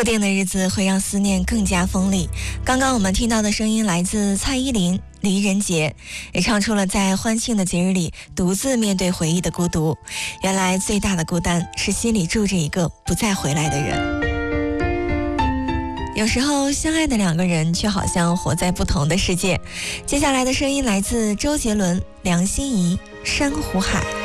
特定的日子会让思念更加锋利。刚刚我们听到的声音来自蔡依林，离人节，也唱出了在欢庆的节日里独自面对回忆的孤独。原来最大的孤单是心里住着一个不再回来的人。有时候相爱的两个人却好像活在不同的世界。接下来的声音来自周杰伦、梁心颐，珊瑚海。